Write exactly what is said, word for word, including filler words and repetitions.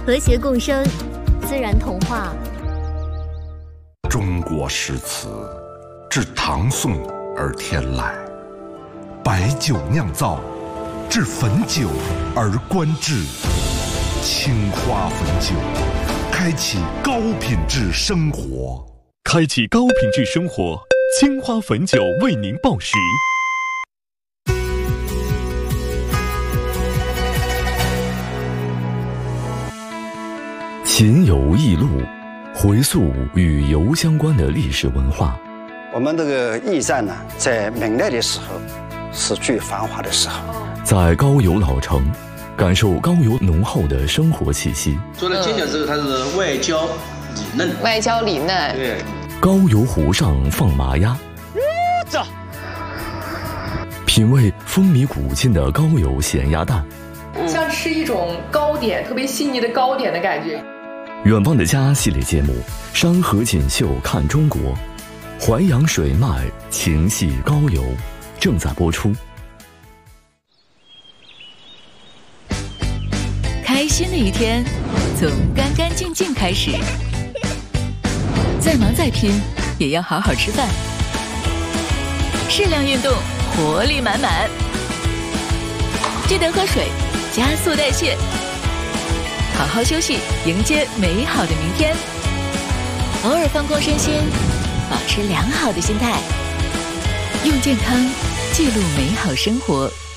和谐共生，自然童话。 中国诗词自唐宋而天来，白酒酿造，至汾酒而观致。青花汾酒，开启高品质生活。 开启高品质生活，青花汾酒为您报时。 秦游异录，回溯与游相关的历史文化。 我们这个驿站呢，在明代的时候是最繁华的时候。 在高邮老城，感受高邮浓厚的生活气息。 做了煎饺之后，它是外焦里嫩。 外焦里嫩。 对。 高邮湖上放麻鸭。 这。 品味风靡古今的高邮咸鸭蛋。 像吃一种糕点，特别细腻的糕点的感觉。 远方的家系列节目《山河锦绣看中国》，淮扬水脉情系高邮正在播出。 开心的一天从干干净净开始，再忙再拼也要好好吃饭，适量运动，活力满满，记得喝水，加速代谢，好好休息，迎接美好的明天。偶尔放空身心，保持良好的心态，用健康记录美好生活。